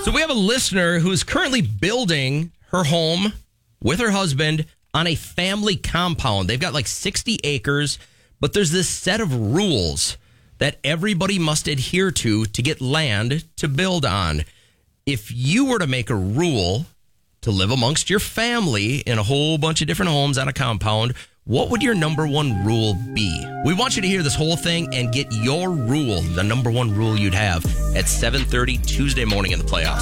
So we have a listener who is currently building her home with her husband on a family compound. They've got like 60 acres, but there's this set of rules that everybody must adhere to get land to build on. If you were to make a rule to live amongst your family in a whole bunch of different homes on a compound, what would your number one rule be? We want you to hear this whole thing and get your rule, the number one rule you'd have, at 7:30 Tuesday morning in the playoffs.